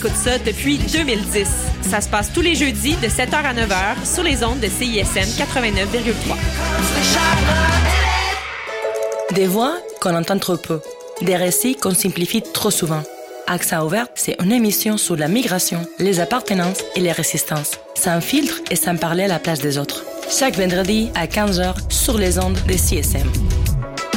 écoute ça depuis 2010. Ça se passe tous les jeudis de 7h à 9h sur les ondes de CISM 89,3. Des voix qu'on entend trop peu. Des récits qu'on simplifie trop souvent. Accent ouvert, c'est une émission sur la migration, les appartenances et les résistances. Sans filtre et sans parler à la place des autres. Chaque vendredi à 15h sur les ondes de CISM.